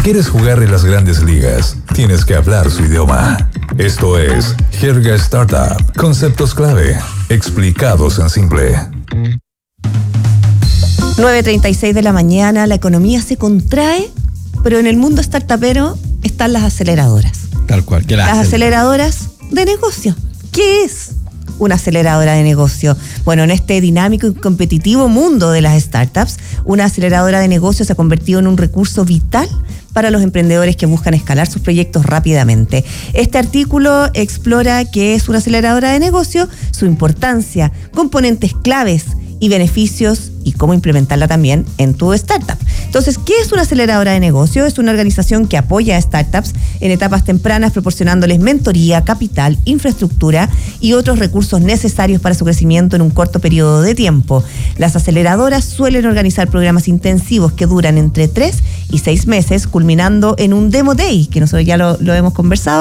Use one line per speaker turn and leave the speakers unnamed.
quieres jugar en las grandes ligas, tienes que hablar su idioma. Esto es Jerga Startup, conceptos clave, explicados en simple.
9:36 de la mañana, la economía se contrae, pero en el mundo startupero están las aceleradoras.
Tal cual, que
las aceleradoras de negocio. ¿Qué es una aceleradora de negocio? Bueno, en este dinámico y competitivo mundo de las startups, una aceleradora de negocio se ha convertido en un recurso vital para los emprendedores que buscan escalar sus proyectos rápidamente. Este artículo explora qué es una aceleradora de negocio, su importancia, componentes claves y beneficios y cómo implementarla también en tu startup. Entonces, ¿qué es una aceleradora de negocio? Es una organización que apoya a startups en etapas tempranas, proporcionándoles mentoría, capital, infraestructura y otros recursos necesarios para su crecimiento en un corto periodo de tiempo. Las aceleradoras suelen organizar programas intensivos que duran entre 3 y 6 meses, culminando en un Demo Day, que nosotros ya lo hemos conversado,